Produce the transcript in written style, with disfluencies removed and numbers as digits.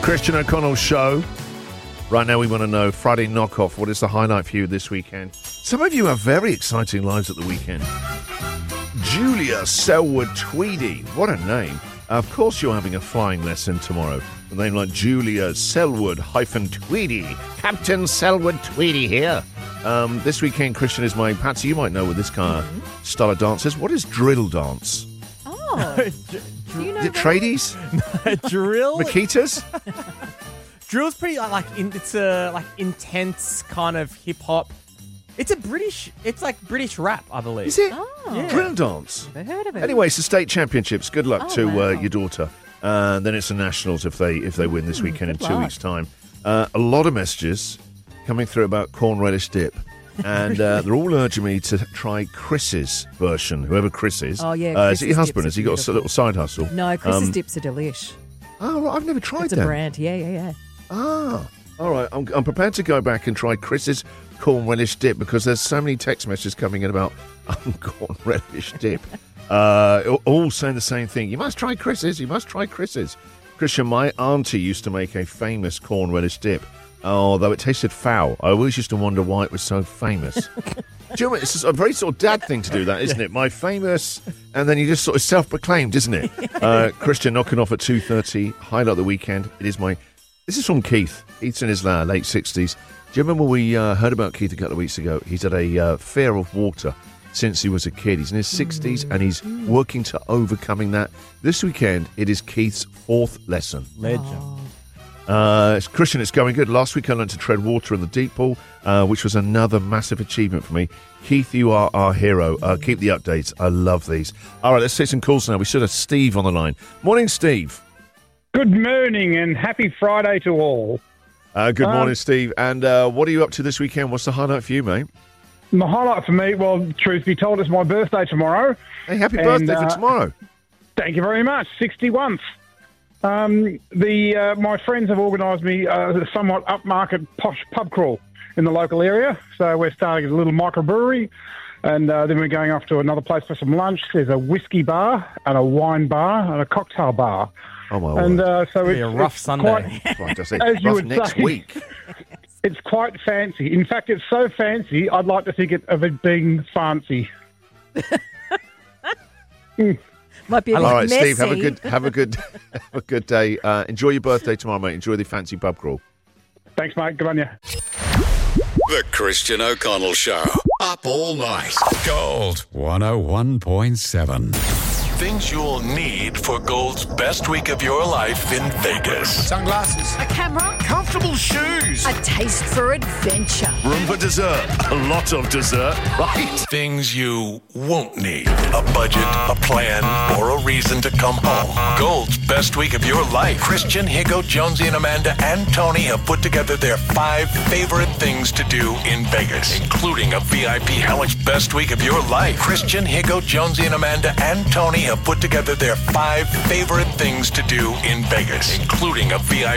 Christian O'Connell Show. Right now we want to know, Friday knockoff, what is the highlight for you this weekend? Some of you have very exciting lives at the weekend. Julia Selwood Tweedy, what a name. Of course you're having a flying lesson tomorrow. A name like Julia Selwood-Tweedy. Captain Selwood Tweedy here. This weekend, Christian, is my... Patsy, you might know what this kind of style of dance is. What is drill dance? Oh. Do you know Is it tradies? Drill? Makitas? Drill's pretty it's a intense kind of hip hop. It's like British rap, I believe. Is it? Oh. Yeah. Drill dance? Never heard of it. Anyway, it's the state championships. Good luck to wow. your daughter. Then it's the nationals if they win this weekend in good 2 luck. weeks' time. A lot of messages coming through about corn relish dip. And they're all urging me to try Chris's version, whoever Chris is. Oh, yeah, Is Chris's it your husband? dips Has are he got a beautiful. little side hustle? No, Chris's dips are delish. Oh, right, I've never tried It's them. a brand. Yeah. Ah, all right. I'm prepared to go back and try Chris's corn relish dip because there's so many text messages coming in about corn relish dip. All saying the same thing. You must try Chris's. You must try Chris's. Christian, my auntie used to make a famous corn relish dip. Although it tasted foul. I always used to wonder why it was so famous. Do you know what? It's just a very sort of dad thing to do that, isn't it? My famous, and then you just sort of self-proclaimed, isn't it? Christian knocking off at 2:30. Highlight of the weekend. This is from Keith. Keith's in his late 60s. Do you remember we heard about Keith a couple of weeks ago? He's had a fear of water since he was a kid. He's in his 60s and he's working to overcoming that. This weekend, it is Keith's 4th lesson. Legend. Christian, it's going good. Last week I learned to tread water in the deep pool, which was another massive achievement for me. Keith, you are our hero. Keep the updates. I love these. All right, let's take some calls now. We should have Steve on the line. Morning, Steve. Good morning and happy Friday to all. Good morning, Steve. And what are you up to this weekend? What's the highlight for you, mate? The highlight for me, well, truth be told, it's my birthday tomorrow. Hey, happy birthday for tomorrow. Thank you very much. 61st. My friends have organised me a somewhat upmarket posh pub crawl in the local area. So we're starting at a little microbrewery, and then we're going off to another place for some lunch. There's a whiskey bar and a wine bar and a cocktail bar. Oh, my And word. so Be it's a rough it's Sunday. Right, I say, as you rough would next say. week. It's quite fancy. In fact, it's so fancy, I'd like to think of it being fancy. Might be a bit All right, messy. Steve, have a good day. Enjoy your birthday tomorrow, mate. Enjoy the fancy pub crawl. Thanks, mate. Good on you. The Christian O'Connell Show. Up all night. Gold 101.7. Things you'll need for Gold's best week of your life in Vegas. Sunglasses. A camera, Comfortable shoes. a taste for adventure. Room for dessert. A lot of dessert, right? Things you won't need. A budget, a plan, or a reason to come home. Gold's best week of your life. Christian, Higo, Jonesy, and Amanda and Tony have put together their 5 favorite things to do in Vegas, including a VIP Helix best week of your life. Christian, Higo, Jonesy, and Amanda and Tony have put together their 5 favorite things to do in Vegas, including a VIP